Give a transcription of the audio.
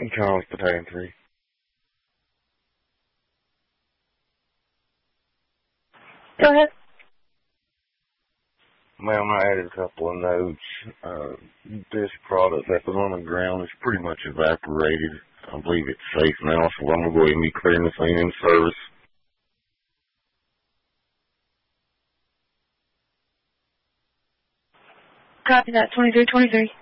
Charles Battalion 3. Go ahead. Ma'am, I added a couple of notes. This product that was on the ground is pretty much evaporated. I believe it's safe now, so I'm going to go ahead and be clearing the thing in service. Copy that, 2323.